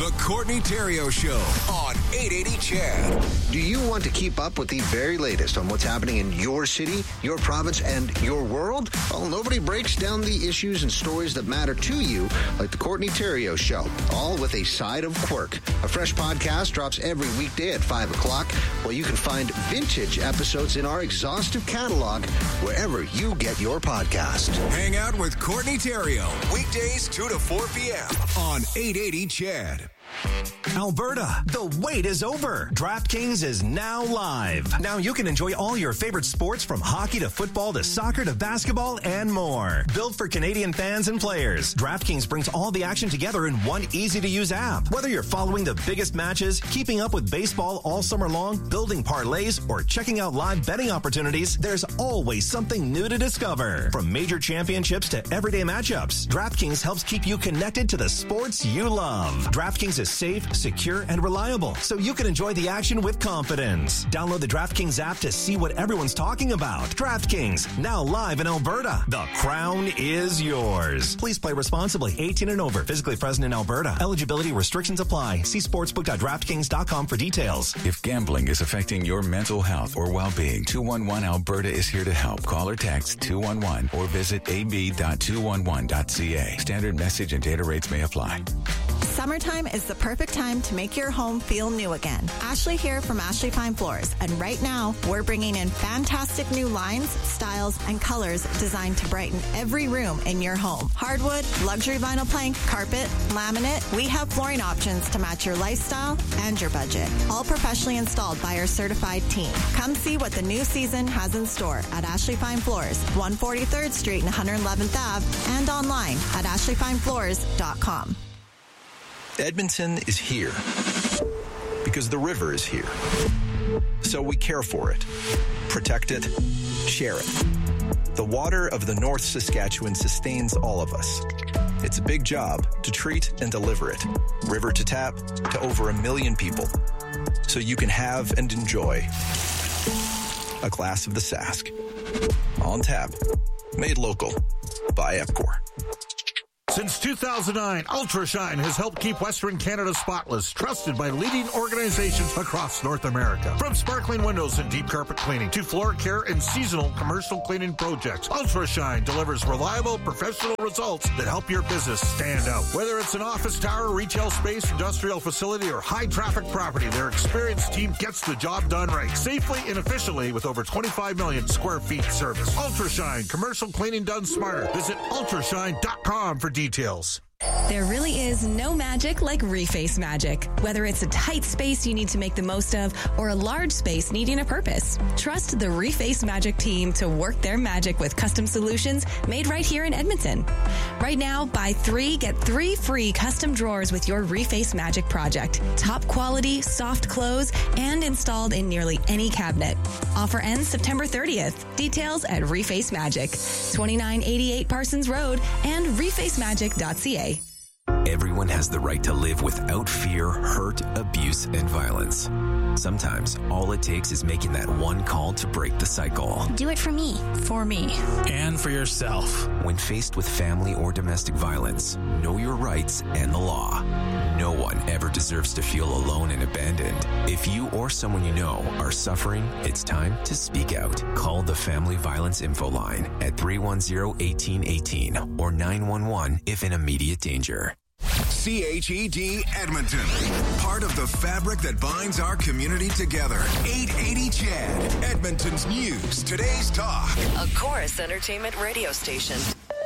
The Courtney Theriault Show on 880 CHED. Do you want to keep up with the very latest on what's happening in your city, your province, and your world? Well, nobody breaks down the issues and stories that matter to you like The Courtney Theriault Show, all with a side of quirk. A fresh podcast drops every weekday at 5 o'clock, where you can find vintage episodes in our exhaustive catalog wherever you get your podcast. Hang out with Courtney Theriault, weekdays 2 to 4 p.m. on 880 CHED. Alberta, the wait is over. DraftKings is now live. Now you can enjoy all your favorite sports from hockey to football to soccer to basketball and more. Built for Canadian fans and players, DraftKings brings all the action together in one easy-to-use app. Whether you're following the biggest matches, keeping up with baseball all summer long, building parlays, or checking out live betting opportunities, there's always something new to discover. From major championships to everyday matchups, DraftKings helps keep you connected to the sports you love. DraftKings is safe, secure, and reliable, so you can enjoy the action with confidence. Download the DraftKings app to see what everyone's talking about. DraftKings, now live in Alberta. The crown is yours. Please play responsibly. 18 and over. Physically present in Alberta. Eligibility restrictions apply. See sportsbook.draftkings.com for details. If gambling is affecting your mental health or well-being, 211 Alberta is here to help. Call or text 211 or visit ab.211.ca. Standard message and data rates may apply. Summertime is the perfect time to make your home feel new again. Ashley here from Ashley Fine Floors, and right now we're bringing in fantastic new lines, styles, and colors designed to brighten every room in your home. Hardwood, luxury vinyl plank, carpet, laminate, we have flooring options to match your lifestyle and your budget. All professionally installed by our certified team. Come see what the new season has in store at Ashley Fine Floors, 143rd Street and 111th Ave, and online at ashleyfinefloors.com. Edmonton is here because the river is here. So we care for it, protect it, share it. The water of the North Saskatchewan sustains all of us. It's a big job to treat and deliver it, river to tap, to over 1 million people, so you can have and enjoy a glass of the Sask. On tap, made local by Epcor. Since 2009, UltraShine has helped keep Western Canada spotless, trusted by leading organizations across North America. From sparkling windows and deep carpet cleaning to floor care and seasonal commercial cleaning projects, UltraShine delivers reliable, professional results that help your business stand out. Whether it's an office tower, retail space, industrial facility, or high-traffic property, their experienced team gets the job done right, safely and efficiently with over 25 million square feet service. UltraShine, commercial cleaning done smarter. Visit ultrashine.com for details. There really is no magic like Reface Magic. Whether it's a tight space you need to make the most of or a large space needing a purpose, trust the Reface Magic team to work their magic with custom solutions made right here in Edmonton. Right now, buy 3, get 3 free custom drawers with your Reface Magic project. Top quality, soft close, and installed in nearly any cabinet. Offer ends September 30th. Details at Reface Magic, 2988 Parsons Road and refacemagic.ca. Everyone has the right to live without fear, hurt, abuse, and violence. Sometimes, all it takes is making that one call to break the cycle. Do it for me. For me. And for yourself. When faced with family or domestic violence, know your rights and the law. No one ever deserves to feel alone and abandoned. If you or someone you know are suffering, it's time to speak out. Call the Family Violence Info Line at 310-1818 or 911 if in immediate danger. CHED Edmonton, part of the fabric that binds our community together. 880 CHED, Edmonton's news, today's talk. A Chorus Entertainment radio station.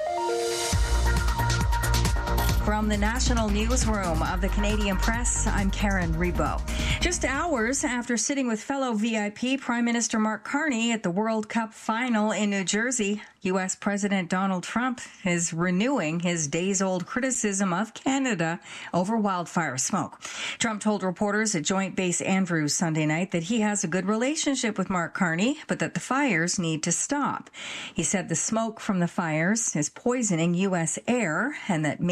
From the National Newsroom of the Canadian Press, I'm Karen Rebo. Just hours after sitting with fellow VIP Prime Minister Mark Carney at the World Cup final in New Jersey, U.S. President Donald Trump is renewing his days-old criticism of Canada over wildfire smoke. Trump told reporters at Joint Base Andrews Sunday night that he has a good relationship with Mark Carney, but that the fires need to stop. He said the smoke from the fires is poisoning U.S. air and that maybe Canada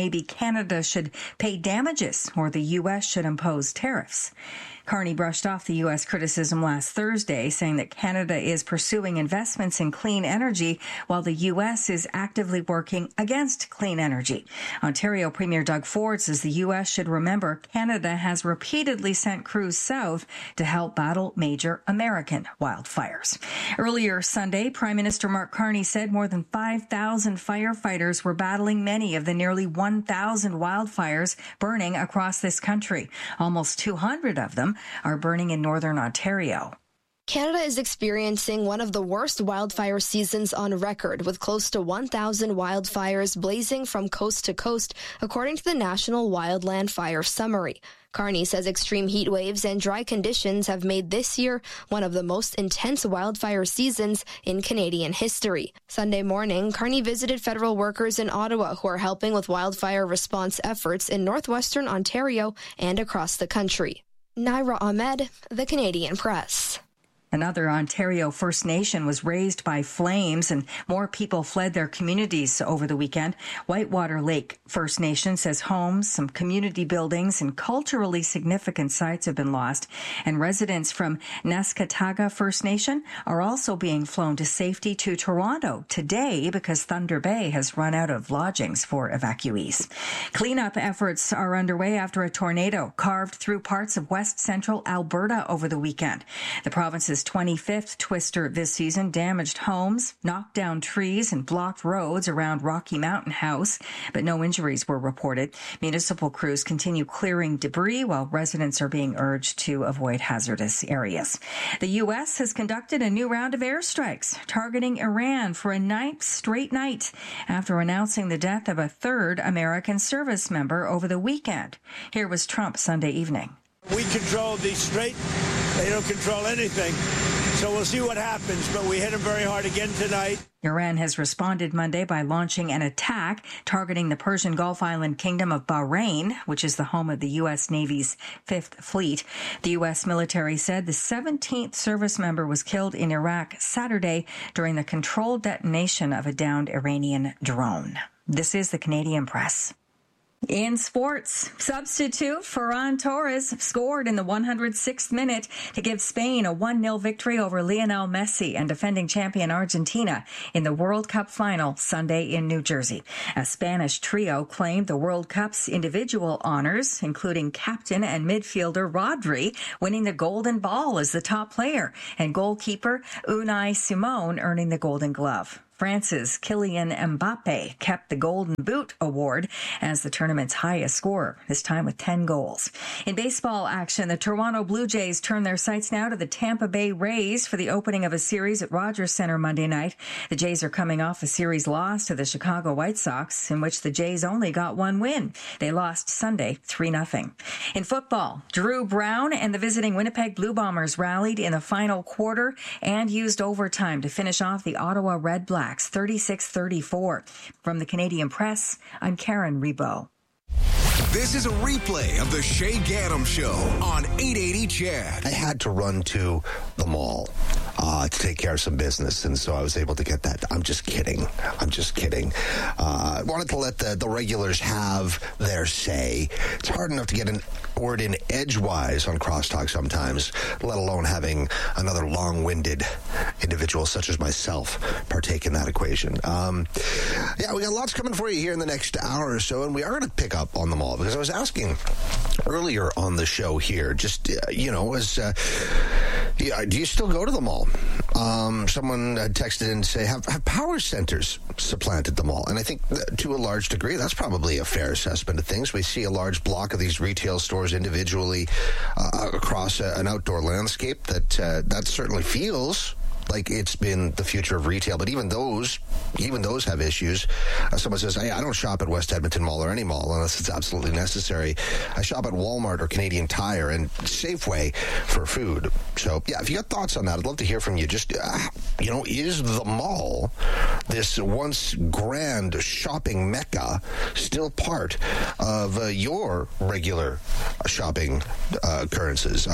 Canada should pay damages or the U.S. should impose tariffs. Carney brushed off the U.S. criticism last Thursday, saying that Canada is pursuing investments in clean energy while the U.S. is actively working against clean energy. Ontario Premier Doug Ford says the U.S. should remember Canada has repeatedly sent crews south to help battle major American wildfires. Earlier Sunday, Prime Minister Mark Carney said more than 5,000 firefighters were battling many of the nearly 1,000 wildfires burning across this country. Almost 200 of them are burning in northern Ontario. Canada is experiencing one of the worst wildfire seasons on record, with close to 1,000 wildfires blazing from coast to coast, according to the National Wildland Fire Summary. Carney says extreme heat waves and dry conditions have made this year one of the most intense wildfire seasons in Canadian history. Sunday morning, Carney visited federal workers in Ottawa who are helping with wildfire response efforts in northwestern Ontario and across the country. Naira Ahmed, The Canadian Press. Another Ontario First Nation was razed by flames and more people fled their communities over the weekend. Whitewater Lake First Nation says homes, some community buildings, and culturally significant sites have been lost. And residents from Nescataga First Nation are also being flown to safety to Toronto today because Thunder Bay has run out of lodgings for evacuees. Cleanup efforts are underway after a tornado carved through parts of west central Alberta over the weekend. The province's 25th twister this season damaged homes, knocked down trees, and blocked roads around Rocky Mountain House, but no injuries were reported. Municipal crews continue clearing debris while residents are being urged to avoid hazardous areas. The U.S. has conducted a new round of airstrikes targeting Iran for a ninth straight night after announcing the death of a third American service member over the weekend. Here was Trump Sunday evening. We control the strait. They don't control anything. So we'll see what happens, but we hit them very hard again tonight. Iran has responded Monday by launching an attack targeting the Persian Gulf island kingdom of Bahrain, which is the home of the U.S. Navy's Fifth Fleet. The U.S. military said the 17th service member was killed in Iraq Saturday during the controlled detonation of a downed Iranian drone. This is the Canadian Press. In sports, substitute Ferran Torres scored in the 106th minute to give Spain a 1-0 victory over Lionel Messi and defending champion Argentina in the World Cup final Sunday in New Jersey. A Spanish trio claimed the World Cup's individual honors, including captain and midfielder Rodri winning the Golden Ball as the top player and goalkeeper Unai Simón earning the Golden Glove. France's Kylian Mbappe kept the Golden Boot award as the tournament's highest scorer, this time with 10 goals. In baseball action, the Toronto Blue Jays turn their sights now to the Tampa Bay Rays for the opening of a series at Rogers Center Monday night. The Jays are coming off a series loss to the Chicago White Sox, in which the Jays only got one win. They lost Sunday 3-0. In football, Drew Brown and the visiting Winnipeg Blue Bombers rallied in the final quarter and used overtime to finish off the Ottawa Red Blacks 36-34. From the Canadian Press, I'm Karen Rebo. This is a replay of the Shay Gaddam Show on 880 CHED. I had to run to the mall to take care of some business, and so I was able to get that. I'm just kidding. I wanted to let the regulars have their say. It's hard enough to get an word in edgewise on Crosstalk sometimes, let alone having another long-winded individual such as myself partake in that equation. We got lots coming for you here in the next hour or so, and we are going to pick up on the mall, because I was asking earlier on the show here, just, do you still go to the mall? Someone had texted in to say, have power centers supplanted the mall? And I think to a large degree, that's probably a fair assessment of things. We see a large block of these retail stores individually across an outdoor landscape that certainly feels like it's been the future of retail, but even those have issues. Someone says, hey, I don't shop at West Edmonton Mall or any mall unless it's absolutely necessary. I shop at Walmart or Canadian Tire and Safeway for food. So, if you got thoughts on that, I'd love to hear from you. Just, is the mall, this once grand shopping mecca, still part of your regular shopping occurrences?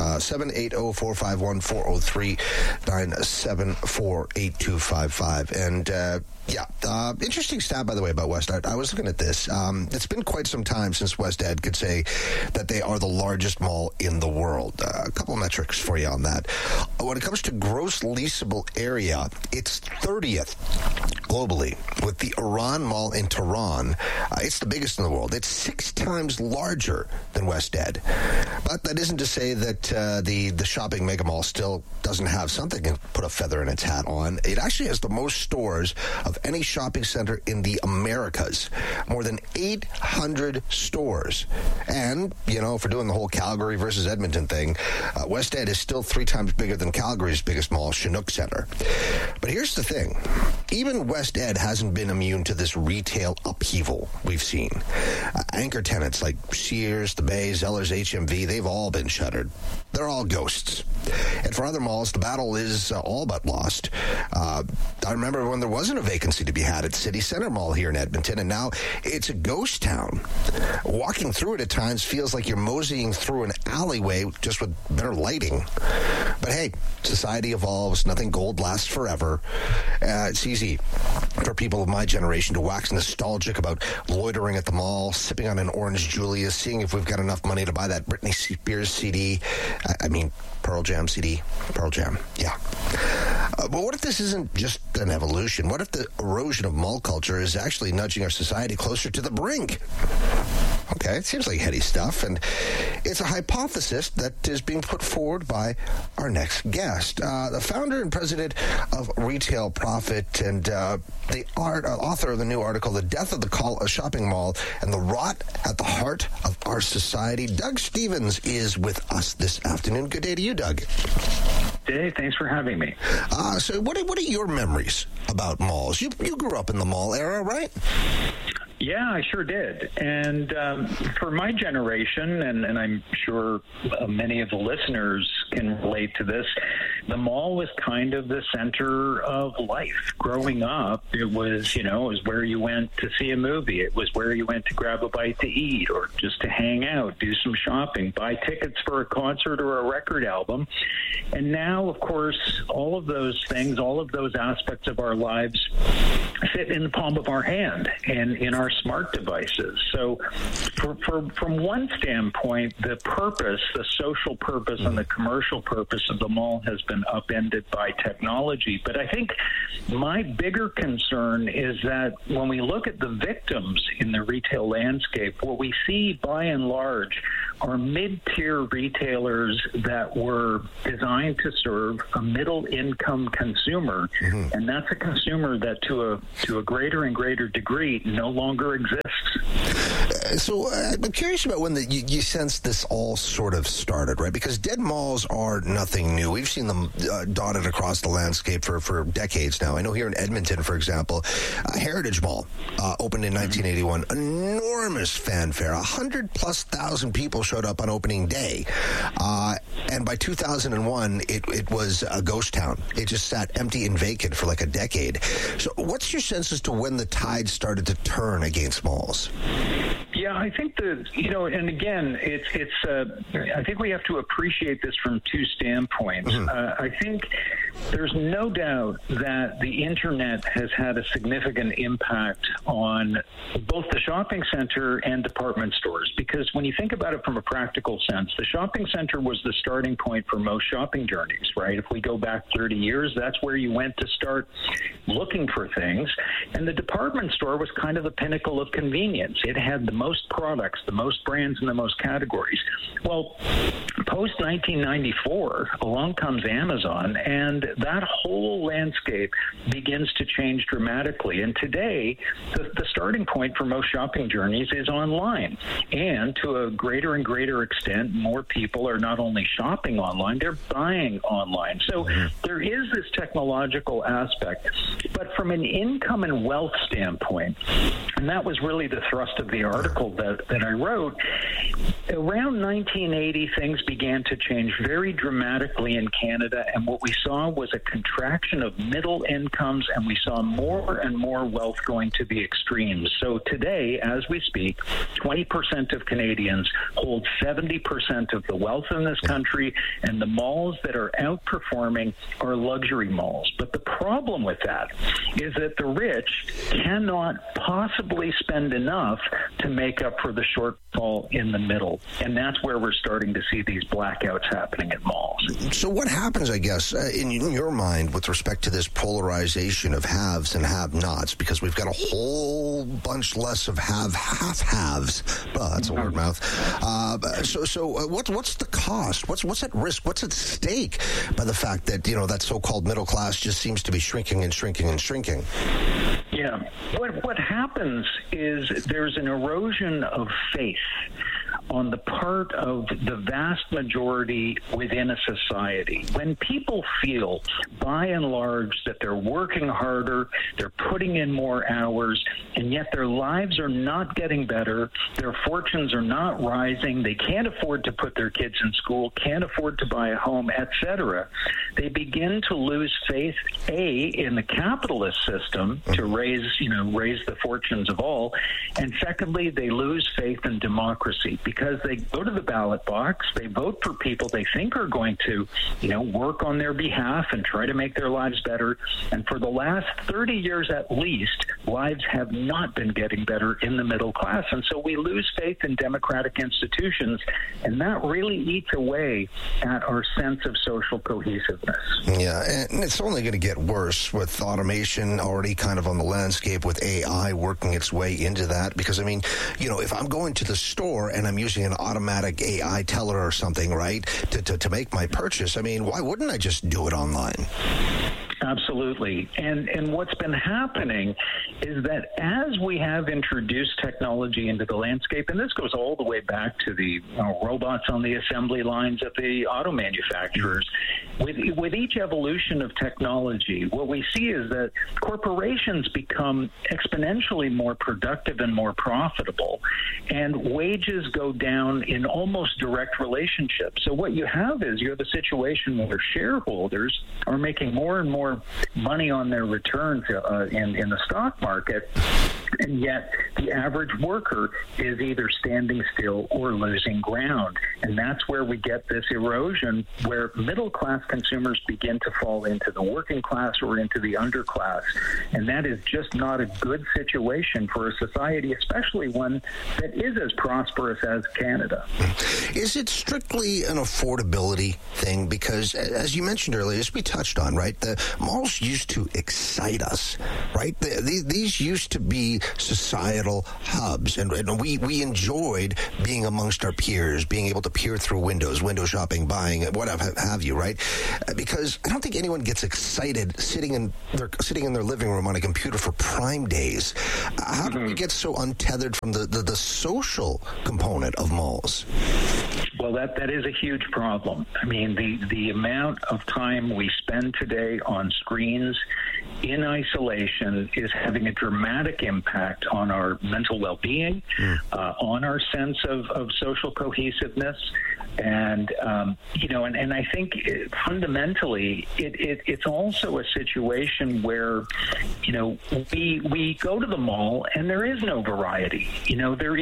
780-451-403-974-8255. And Yeah. Interesting stat, by the way, about West Ed. I was looking at this. It's been quite some time since West Ed could say that they are the largest mall in the world. A couple of metrics for you on that. When it comes to gross leasable area, it's 30th globally, with the Iran Mall in Tehran. It's the biggest in the world. It's 6 times larger than West Ed. But that isn't to say that the shopping mega mall still doesn't have something to put a feather in its hat on. It actually has the most stores of any shopping center in the Americas. More than 800 stores. And, you know, if we're doing the whole Calgary versus Edmonton thing, West Ed is still 3 times bigger than Calgary's biggest mall, Chinook Center. But here's the thing. Even West Ed hasn't been immune to this retail upheaval we've seen. Anchor tenants like Sears, The Bay, Zellers, HMV, they've all been shuttered. They're all ghosts. And for other malls, the battle is all but lost. I remember when there wasn't a vacancy to be had at City Center Mall here in Edmonton, and now it's a ghost town. Walking through it at times feels like you're moseying through an alleyway just with better lighting. But hey, society evolves. Nothing gold lasts forever. It's easy for people of my generation to wax nostalgic about loitering at the mall, sipping on an Orange Julius, seeing if we've got enough money to buy that Britney Spears CD. I mean, Pearl Jam CD. Pearl Jam, yeah. But what if this isn't just an evolution? What if the erosion of mall culture is actually nudging our society closer to the brink? Okay, it seems like heady stuff, and it's a hypothesis that is being put forward by our next guest, the founder and president of Retail Profit and the author of the new article, The Death of the Shopping Mall and the Rot at the Heart of Our Society. Doug Stephens is with us this afternoon. Good day to you, Doug. Hey, thanks for having me. So what are your memories about malls? You grew up in the mall era, right? Yeah, I sure did. And for my generation, and I'm sure many of the listeners can relate to this, the mall was kind of the center of life. Growing up, it was, it was where you went to see a movie. It was where you went to grab a bite to eat or just to hang out, do some shopping, buy tickets for a concert or a record album. And now, of course, all of those things, all of those aspects of our lives fit in the palm of our hand and in our smart devices. So from one standpoint, the purpose, the social purpose and the commercial purpose of the mall has been upended by technology. But I think my bigger concern is that when we look at the victims in the retail landscape, what we see by and large are mid-tier retailers that were designed to serve a middle-income consumer, and that's a consumer that to a greater and greater degree no longer exists. So I'm curious about when you sense this all sort of started, right? Because dead malls are nothing new. We've seen them dotted across the landscape for decades now. I know here in Edmonton, for example, Heritage Mall opened in 1981. Enormous fanfare. 100,000+ people showed up on opening day. And by 2001, it was a ghost town. It just sat empty and vacant for like a decade. So what's your sense as to when the tide started to turn against malls? Yeah, I think and again, I think we have to appreciate this from two standpoints. I think there's no doubt that the internet has had a significant impact on both the shopping center and department stores, because when you think about it from a practical sense, the shopping center was the starting point for most shopping journeys, right? If we go back 30 years, that's where you went to start looking for things. And the department store was kind of the pinnacle of convenience. It had the most products, the most brands, and the most categories. Well, post-1994, along comes Amazon, and that whole landscape begins to change dramatically. And today, the starting point for most shopping journeys is online. And to a greater and greater extent, more people are not only shopping online, they're buying online. So there is this technological aspect. But from an income and wealth standpoint, and that was really the thrust of the article that I wrote, around 1980, things began to change very dramatically in Canada, and what we saw was a contraction of middle incomes, and we saw more and more wealth going to the extremes. So today, as we speak, 20% of Canadians hold 70% of the wealth in this country, and the malls that are outperforming are luxury malls. But the problem with that is that the rich cannot possibly spend enough to make up for the shortfall in the middle. And that's where we're starting to see these blackouts happening at malls. So what happens, I guess, in your mind with respect to this polarization of haves and have-nots? Because we've got a whole bunch less of half-haves. That's a word mouth. So what's the cost? What's at risk? What's at stake by the fact that, that so-called middle class just seems to be shrinking and shrinking and shrinking? Yeah. What happens is there's an erosion of faith on the part of the vast majority within a society. When people feel, by and large, that they're working harder, they're putting in more hours, and yet their lives are not getting better, their fortunes are not rising, they can't afford to put their kids in school, can't afford to buy a home, etc., they begin to lose faith, A, in the capitalist system to raise the fortunes of all, and secondly, they lose faith in democracy because they go to the ballot box, they vote for people they think are going to, work on their behalf and try to make their lives better. And for the last 30 years at least, lives have not been getting better in the middle class. And so we lose faith in democratic institutions, and that really eats away at our sense of social cohesiveness. Yeah, and it's only going to get worse with automation already kind of on the landscape, with AI working its way into that. Because, if I'm going to the store and I'm using an automatic AI teller or something, right, to make my purchase, why wouldn't I just do it online? Absolutely. And what's been happening is that as we have introduced technology into the landscape, and this goes all the way back to the robots on the assembly lines at the auto manufacturers, with each evolution of technology, what we see is that corporations become exponentially more productive and more profitable, and wages go down in almost direct relationship. So what you have is you have a situation where shareholders are making more and more money on their returns in the stock market, and yet the average worker is either standing still or losing ground. And that's where we get this erosion where middle-class consumers begin to fall into the working class or into the underclass. And that is just not a good situation for a society, especially one that is as prosperous as Canada. Is it strictly an affordability thing? Because, as you mentioned earlier, as we touched on, right, the malls used to excite us, right? These used to be societal hubs, and we enjoyed being amongst our peers, being able to peer through windows, window shopping, buying, whatever have you, right? Because I don't think anyone gets excited sitting in their living room on a computer for Prime Days. How do we get so untethered from the social component of malls? Well, that is a huge problem. The amount of time we spend today on screens in isolation is having a dramatic impact on our mental well-being, on our sense of social cohesiveness. And, and I think fundamentally it's also a situation where, we go to the mall and there is no variety. There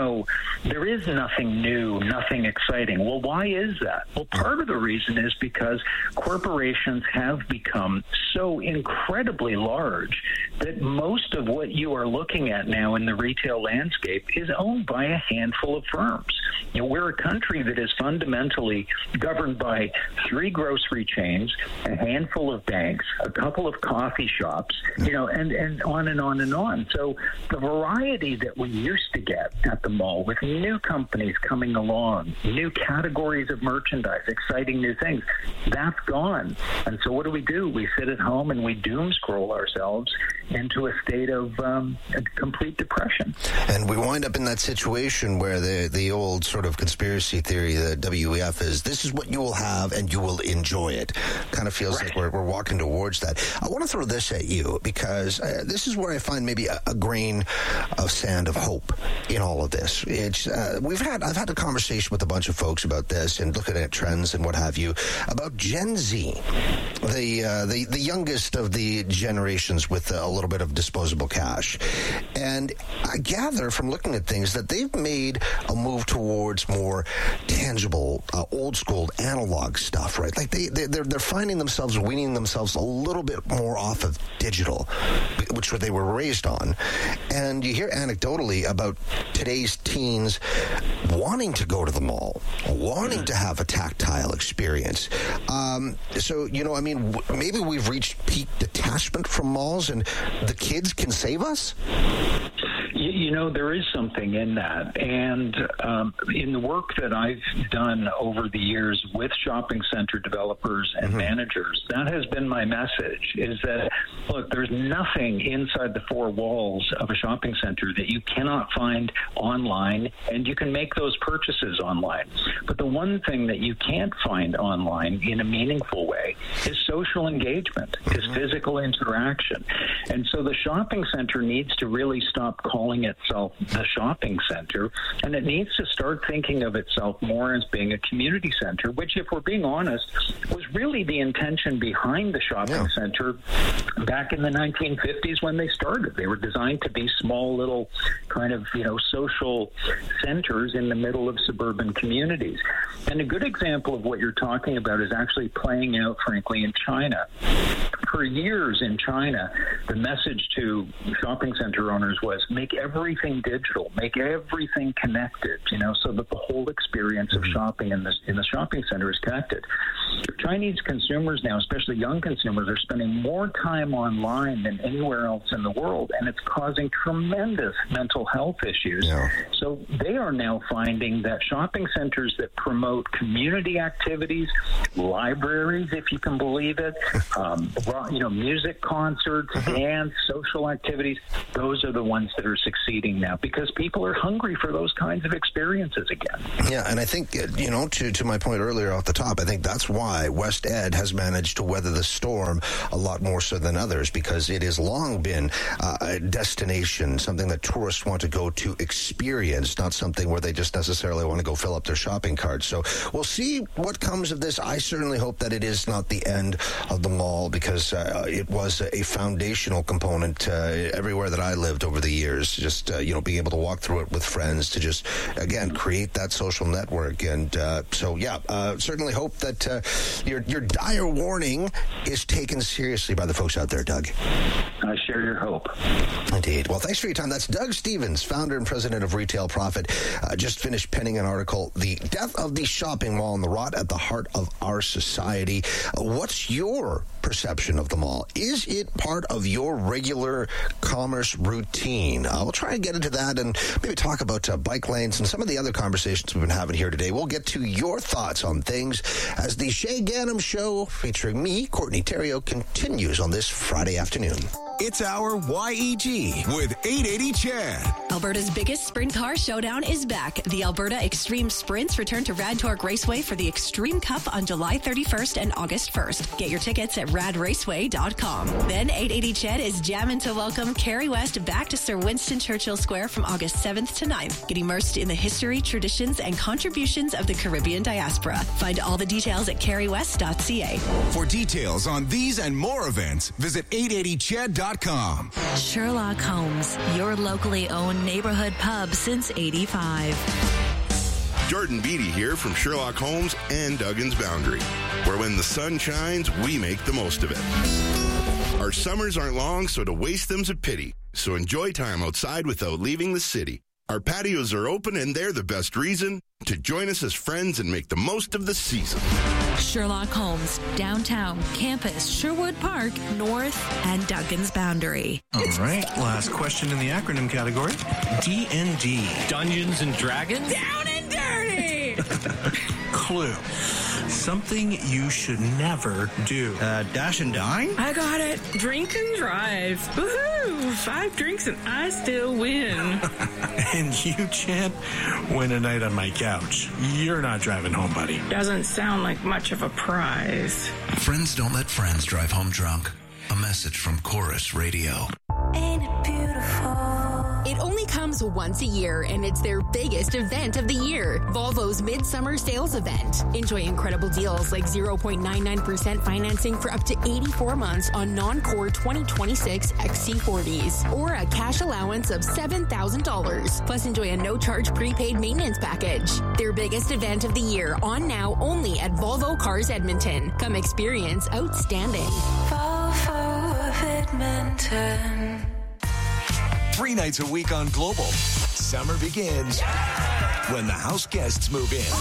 is nothing new, nothing exciting. Well, why is that? Well, part of the reason is because corporations have become so incredibly large that most of what you are looking at now in the retail landscape is owned by a handful of firms. We're a country that is fundamentally governed by 3 grocery chains, a handful of banks, a couple of coffee shops, and on and on and on. So the variety that we used to get at the mall with new companies coming along, new categories of merchandise, exciting new things, that's gone. And so what do? We sit at home and we doom scroll ourselves into a state of complete depression. And we wind up in that situation where the old sort of conspiracy theory, the WEF, is this is what you will have and you will enjoy it. Kind of feels like we're walking towards that. I want to throw this at you because this is where I find maybe a grain of sand of hope in all of this. It's I've had a conversation with a bunch of folks about this and looking at trends and what have you about Gen Z, the youngest of the generations with a little bit of disposable cash. And I gather from looking at things that they've made a move towards more tangible, old school, analog stuff, right? Like they're finding themselves weaning themselves a little bit more off of digital, which they were raised on. And you hear anecdotally about today's teens wanting to go to the mall, wanting to have a tactile experience. So, maybe we've reached peak detachment from malls and the kids can save us? There is something in that. And in the work that I've done over the years with shopping center developers and managers, that has been my message, is that, look, there's nothing inside the four walls of a shopping center that you cannot find online, and you can make those purchases online. But the one thing that you can't find online in a meaningful way is social engagement, is physical interaction. And so the shopping center needs to really stop calling itself the shopping center, and it needs to start thinking of itself more as being a community center, which, if we're being honest, was really the intention behind the shopping center back in the 1950s when they started. They were designed to be small little kind of, social centers in the middle of suburban communities. And a good example of what you're talking about is actually playing out, frankly, in China. For years in China, the message to shopping center owners was make everything digital, make everything connected, so that the whole experience of shopping in the shopping center is connected. Chinese consumers now, especially young consumers, are spending more time online than anywhere else in the world, and it's causing tremendous mental health issues. So they are now finding that shopping centers that promote community activities, libraries, if you can believe it, music concerts, dance, social activities, those are the ones that are succeeding now because people are hungry for those kinds of experiences again. Yeah, and I think, to my point earlier off the top, I think that's why West Ed has managed to weather the storm a lot more so than others, because it has long been a destination, something that tourists want to go to experience, not something where they just necessarily want to go fill up their shopping cart. So we'll see what comes of this. I certainly hope that it is not the end of the mall, because it was a foundational component everywhere that I lived over the years, just, being able to walk through it with friends to just, again, create that social network. And certainly hope that your dire warning is taken seriously by the folks out there, Doug. I share your hope. Indeed. Well, thanks for your time. That's Doug Stevens, founder and president of Retail Profit. Just finished penning an article, The Death of the Shopping Mall and the Rot at the Heart of Our Society. What's your perception of the mall? Is it part of your regular commerce routine? We'll try and get into that and maybe talk about bike lanes and some of the other conversations we've been having here today. We'll get to your thoughts on things as the Shay Ganem Show, featuring me, Courtney Theriault, continues on this Friday afternoon. It's our YEG with 880 Chad. Alberta's biggest sprint car showdown is back. The Alberta Extreme Sprints return to Rad Torque Raceway for the Extreme Cup on July 31st and August 1st. Get your tickets at radraceway.com. Then 880 Chad is jamming to welcome Kerry West back to Sir Winston Churchill Square from August 7th to 9th. Get immersed in the history, traditions, and contributions of the Caribbean diaspora. Find all the details at kerrywest.ca. For details on these and more events, visit 880chad.com. Sherlock Holmes, your locally owned neighborhood pub since '85. Jordan Beatty here from Sherlock Holmes and Duggan's Boundary, where when the sun shines, we make the most of it. Our summers aren't long, so to waste them's a pity. So enjoy time outside without leaving the city. Our patios are open, and they're the best reason to join us as friends and make the most of the season. Sherlock Holmes, downtown, campus, Sherwood Park, North, and Duggan's Boundary. All right, last question in the acronym category. D&D. Dungeons and Dragons? Down and dirty! Clue. Something you should never do. Dash and dine? I got it. Drink and drive. Woohoo! 5 drinks and I still win. And you, Chad, win a night on my couch. You're not driving home, buddy. Doesn't sound like much of a prize. Friends don't let friends drive home drunk. A message from Chorus Radio. Ain't it beautiful? It only comes once a year, and it's their biggest event of the year, Volvo's Midsummer Sales Event. Enjoy incredible deals like 0.99% financing for up to 84 months on non-core 2026 XC40s, or a cash allowance of $7,000. Plus, enjoy a no-charge prepaid maintenance package. Their biggest event of the year, on now only at Volvo Cars Edmonton. Come experience outstanding. Volvo of Edmonton. 3 nights a week on Global. Summer begins when the house guests move in.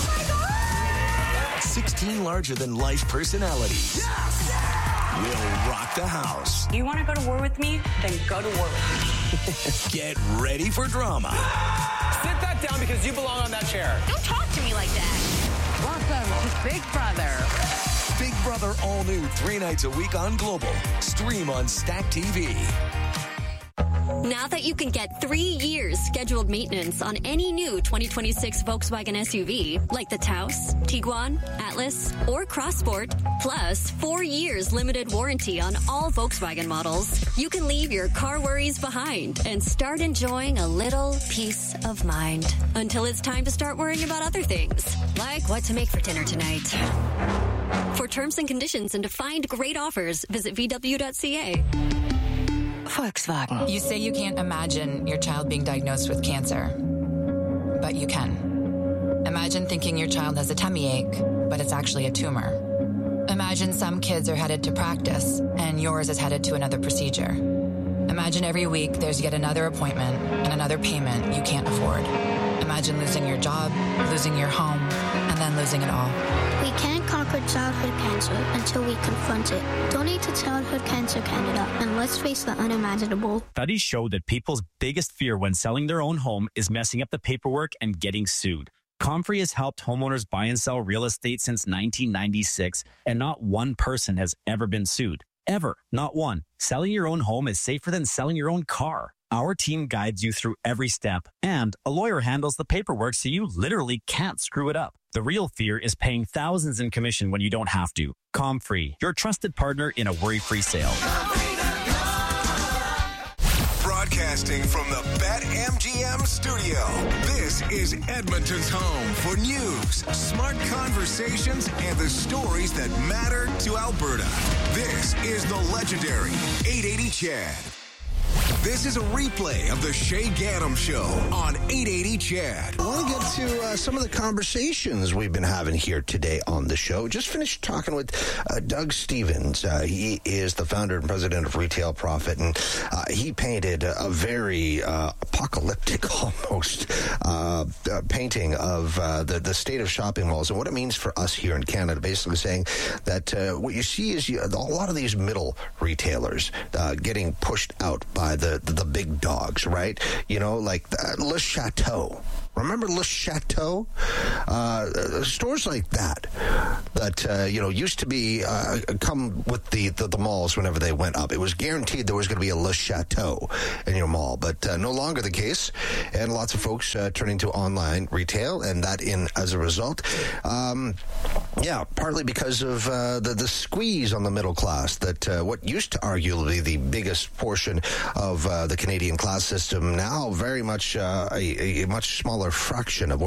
16 larger-than-life personalities will rock the house. You want to go to war with me? Then go to war with me. Get ready for drama. Sit that down because you belong on that chair. Don't talk to me like that. Welcome to Big Brother. Big Brother all new 3 nights a week on Global. Stream on Stack TV. Now that you can get 3 years scheduled maintenance on any new 2026 Volkswagen SUV, like the Taos, Tiguan, Atlas, or Crossport, plus 4 years limited warranty on all Volkswagen models, you can leave your car worries behind and start enjoying a little peace of mind. Until it's time to start worrying about other things, like what to make for dinner tonight. For terms and conditions and to find great offers, visit VW.ca. Volkswagen. You say you can't imagine your child being diagnosed with cancer, but you can. Imagine thinking your child has a tummy ache, but it's actually a tumor. Imagine some kids are headed to practice, and yours is headed to another procedure. Imagine every week there's yet another appointment and another payment you can't afford. Imagine losing your job, losing your home, and then losing it all. We can't conquer childhood cancer until we confront it. Donate to Childhood Cancer Canada, and let's face the unimaginable. Studies show that people's biggest fear when selling their own home is messing up the paperwork and getting sued. Comfrey has helped homeowners buy and sell real estate since 1996, and not one person has ever been sued. Ever. Not one. Selling your own home is safer than selling your own car. Our team guides you through every step, and a lawyer handles the paperwork so you literally can't screw it up. The real fear is paying thousands in commission when you don't have to. Comfrey, your trusted partner in a worry-free sale. Broadcasting from the BetMGM studio, this is Edmonton's home for news, smart conversations, and the stories that matter to Alberta. This is the legendary 880 Chad. This is a replay of the Shay Gaddam Show on 880 Chad. I want to get to some of the conversations we've been having here today on the show. Just finished talking with Doug Stevens. He is the founder and president of Retail Profit, and he painted a very apocalyptic almost painting of the state of shopping malls and what it means for us here in Canada, basically saying that what you see is a lot of these middle retailers getting pushed out by the big dogs, right? You know, like Le Chateau. Remember Le Chateau? Stores like that used to be come with the malls whenever they went up. It was guaranteed there was going to be a Le Chateau in your mall, but no longer the case. And lots of folks turning to online retail, and that as a result. Partly because of the squeeze on the middle class, that what used to arguably the biggest portion of the Canadian class system, now very much a much smaller fraction of what